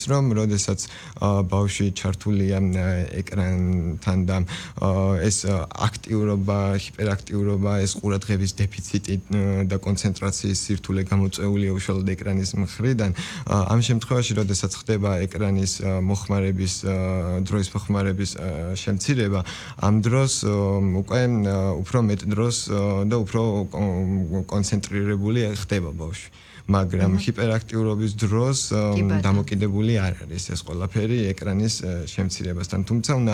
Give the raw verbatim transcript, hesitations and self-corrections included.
რომ როდესაც ბავშვი ჩართულია ეკრანთან და ეს აქტიურობა, ჰიპერაქტიურობა, ეს ყურადღების დეფიციტი და კონცენტრაციის სირთულე გამოწვეულია უშუალოდ ეკრანის მხრიდან, ამ შემთხვევაში, როდესაც ხდება ეკრანის მოხმარების დროის მოხმარების შემცირება, ამ დროს უკვე უფრო მეტ დროს და უფრო კონცენტრირებული ხდება ბავშვი. მაგრამ ჰიპერაქტიურობის დროს დამოკიდებული არ არის ეს ყველაფერი ეკრანის შემცირებასთან. თუმცა